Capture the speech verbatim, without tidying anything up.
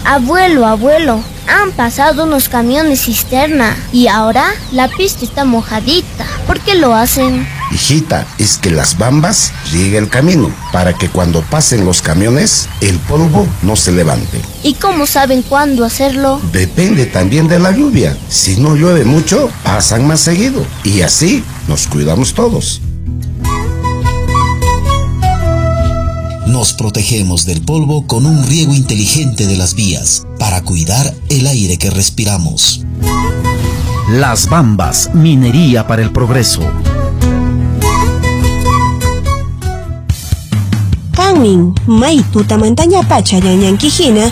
Abuelo, abuelo, han pasado unos camiones cisterna y ahora la pista está mojadita. ¿Por qué lo hacen? Hijita, es que las bambas riegan el camino para que cuando pasen los camiones el polvo no se levante. ¿Y cómo saben cuándo hacerlo? Depende también de la lluvia. Si no llueve mucho, pasan más seguido y así nos cuidamos todos. Nos protegemos del polvo con un riego inteligente de las vías para cuidar el aire que respiramos. Las Bambas, minería para el progreso. Kanmin, may tutamantanya pacha yanyankijina,